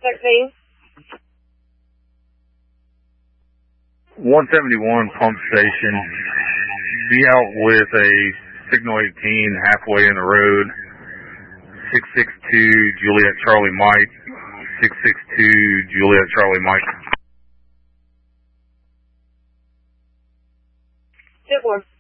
16. 171 pump station. Be out with a signal 18 halfway in the road. 662 Juliet Charlie Mike. 662 Juliet Charlie Mike. 2-4.